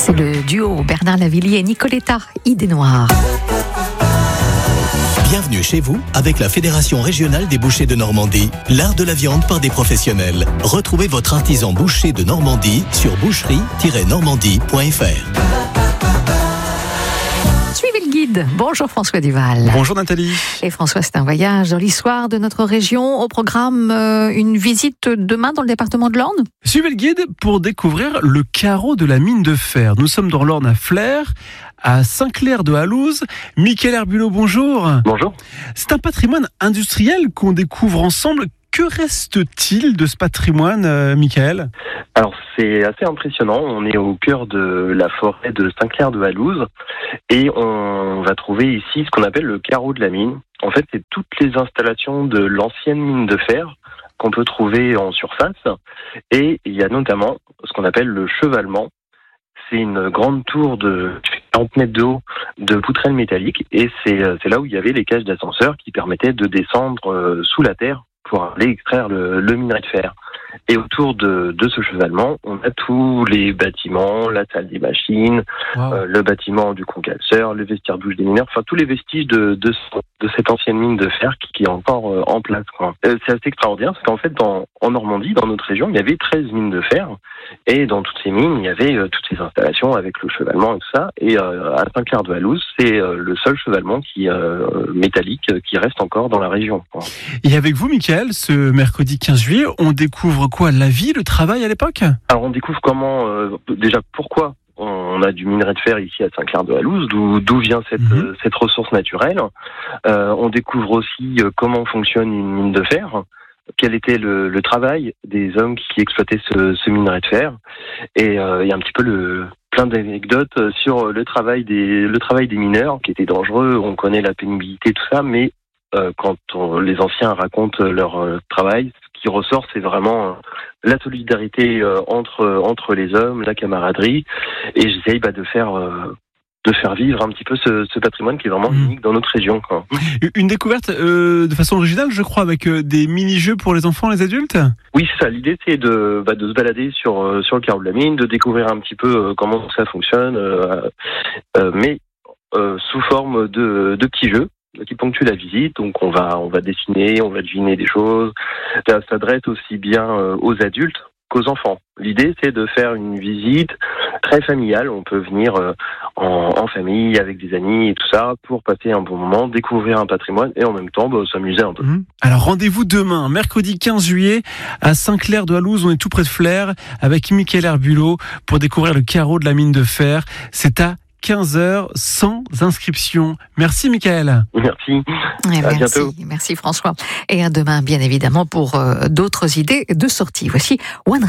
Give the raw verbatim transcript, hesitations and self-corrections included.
C'est le duo Bernard Lavilliers et Nicoletta, Idée Noire. Bienvenue chez vous avec la Fédération régionale des bouchers de Normandie, l'art de la viande par des professionnels. Retrouvez votre artisan boucher de Normandie sur boucherie tiret normandie point f r. Suivez le guide. Bonjour François Duval. Bonjour Nathalie. Et François, c'est un voyage dans l'histoire de notre région. Au programme, euh, une visite demain dans le département de l'Orne. Suivez le guide pour découvrir le carreau de la mine de fer. Nous sommes dans l'Orne à Flers, à Saint-Clair-de-Halouse. Michael Herbulot, bonjour. Bonjour. C'est un patrimoine industriel qu'on découvre ensemble. Que reste-t-il de ce patrimoine, euh, Michael ? Alors, c'est assez impressionnant. On est au cœur de la forêt de Saint-Clair-de-Halouse et on va trouver ici ce qu'on appelle le carreau de la mine. En fait, c'est toutes les installations de l'ancienne mine de fer qu'on peut trouver en surface. Et il y a notamment ce qu'on appelle le chevalement. C'est une grande tour de quarante mètres de haut de poutrelles métalliques et c'est, c'est là où il y avait les cages d'ascenseur qui permettaient de descendre sous la terre pour aller extraire le, le minerai de fer. Et autour de, de ce chevalement, on a tous les bâtiments, la salle des machines, wow. euh, le bâtiment du concasseur, le vestiaire douche des mineurs, enfin tous les vestiges de, de, de cette ancienne mine de fer qui, qui est encore euh, en place. Quoi. Euh, c'est assez extraordinaire parce qu'en fait, dans, en Normandie, dans notre région, il y avait treize mines de fer et dans toutes ces mines, il y avait euh, toutes ces installations avec le chevalement et tout ça. Et euh, à Saint-Clair-de-Halouse, c'est euh, le seul chevalement qui euh, métallique euh, qui reste encore dans la région. Quoi. Et avec vous, Michael, ce mercredi quinze juillet, on découvre quoi ? La vie, le travail à l'époque ? Alors on découvre comment, euh, déjà pourquoi on a du minerai de fer ici à Saint-Clair-de-Halouse, d'où, d'où vient cette, mmh. euh, cette ressource naturelle. Euh, on découvre aussi euh, comment fonctionne une mine de fer, quel était le, le travail des hommes qui exploitaient ce, ce minerai de fer, et euh, il y a un petit peu le... plein d'anecdotes sur le travail des, le travail des mineurs qui était dangereux. On connaît la pénibilité, tout ça, mais euh, quand on, les anciens racontent leur euh, travail, ce qui ressort, c'est vraiment euh, la solidarité euh, entre entre les hommes, la camaraderie, et j'essaye bah, de faire euh, de faire vivre un petit peu ce, ce patrimoine qui est vraiment unique dans notre région. Quoi. Une découverte euh, de façon originale, je crois, avec euh, des mini-jeux pour les enfants et les adultes. Oui, c'est ça. L'idée, c'est de, bah, de se balader sur, euh, sur le carreau de la mine, de découvrir un petit peu euh, comment ça fonctionne, euh, euh, mais euh, sous forme de, de petits jeux qui ponctuent la visite. Donc, on va, on va dessiner, on va deviner des choses. Ça s'adresse aussi bien euh, aux adultes qu'aux enfants. L'idée, c'est de faire une visite très familiale. On peut venir euh, en, en famille, avec des amis et tout ça, pour passer un bon moment, découvrir un patrimoine et en même temps bah, s'amuser un peu. Mmh. Alors rendez-vous demain, mercredi quinze juillet, à Saint-Clair-de-Halouse. On est tout près de Flers, avec Michael Herbulot, pour découvrir le carreau de la mine de fer. C'est à quinze heures, sans inscription. Merci Michael. Merci. Et à merci, bientôt. Merci François. Et à demain, bien évidemment, pour euh, d'autres idées de sortie. Voici One